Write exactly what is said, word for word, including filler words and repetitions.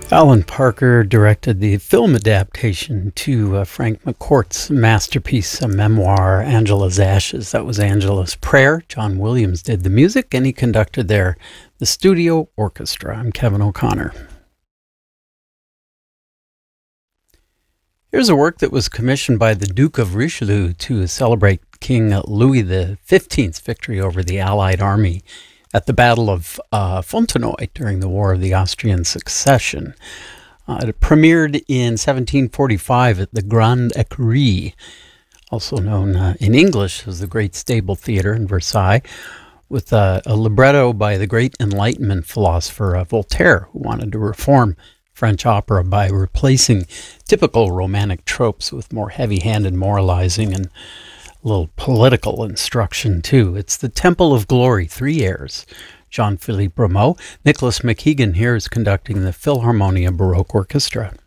Alan Parker directed the film adaptation to uh, Frank McCourt's masterpiece, a memoir, Angela's Ashes. That was Angela's Prayer. John Williams did the music, and he conducted there the studio orchestra. I'm Kevin O'Connor. Here's a work that was commissioned by the Duke of Richelieu to celebrate King Louis the fifteenth's victory over the Allied army at the Battle of uh, Fontenoy during the War of the Austrian Succession. Uh, it premiered in seventeen forty-five at the Grande Écurie, also known uh, in English as the Great Stable Theatre in Versailles, with uh, a libretto by the great Enlightenment philosopher uh, Voltaire, who wanted to reform French opera by replacing typical romantic tropes with more heavy-handed moralizing and a little political instruction, too. It's the Temple of Glory, three airs. Jean-Philippe Rameau. Nicholas McKeegan here is conducting the Philharmonia Baroque Orchestra.